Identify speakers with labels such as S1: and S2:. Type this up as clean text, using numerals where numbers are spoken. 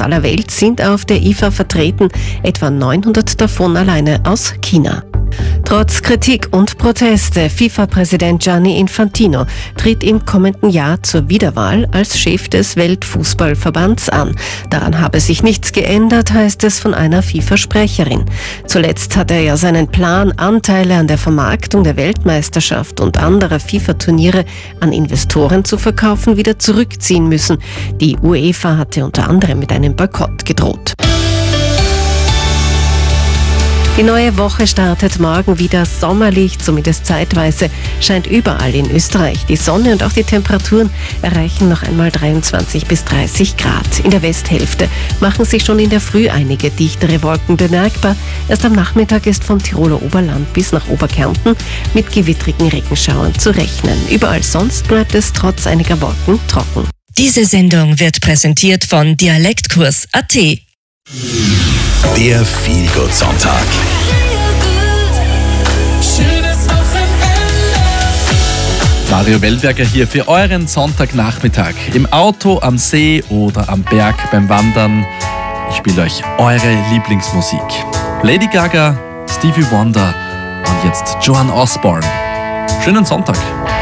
S1: aller Welt sind auf der IFA vertreten, etwa 900 davon alleine aus China. Trotz Kritik und Proteste, FIFA-Präsident Gianni Infantino tritt im kommenden Jahr zur Wiederwahl als Chef des Weltfußballverbands an. Daran habe sich nichts geändert, heißt es von einer FIFA-Sprecherin. Zuletzt hat er ja seinen Plan, Anteile an der Vermarktung der Weltmeisterschaft und anderer FIFA-Turniere an Investoren zu verkaufen, wieder zurückziehen müssen. Die UEFA hatte unter anderem mit einem Boykott gedroht. Die neue Woche startet morgen wieder sommerlich, zumindest zeitweise, scheint überall in Österreich. Die Sonne und auch die Temperaturen erreichen noch einmal 23 bis 30 Grad. In der Westhälfte machen sich schon in der Früh einige dichtere Wolken bemerkbar. Erst am Nachmittag ist vom Tiroler Oberland bis nach Oberkärnten mit gewittrigen Regenschauern zu rechnen. Überall sonst bleibt es trotz einiger Wolken trocken.
S2: Diese Sendung wird präsentiert von Dialektkurs.at.
S3: Der Feel-Good-Sonntag.
S4: Mario Wellberger hier für euren Sonntagnachmittag. Im Auto, am See oder am Berg beim Wandern. Ich spiele euch eure Lieblingsmusik. Lady Gaga, Stevie Wonder und jetzt Joan Osborne. Schönen Sonntag.